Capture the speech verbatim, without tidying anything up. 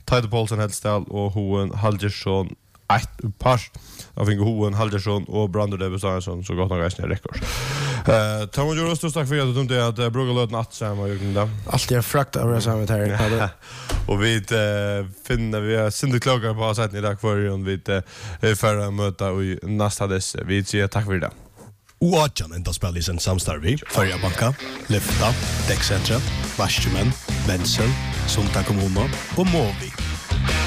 Tide Paulsen Helstall och Hoen Halgersson ett par av Ingo Hoen Halgersson och Brander Davis Andersson så gott han resten rekord. Eh Tom Jonas stod tack för att du inte att Brugge löd natt samma gjorde det. Allt är frakt av det samma här. Och vi finner vi har synda klokar på sätten idag för och vi är för möta i nästa dess. Vi säger tack för det. Oadjan enda spelade i sin samstarvi, Förja Banka, Lyfta, Däckcentra, Varsjumen, Wenzel, Sunta Kommuno och Movi.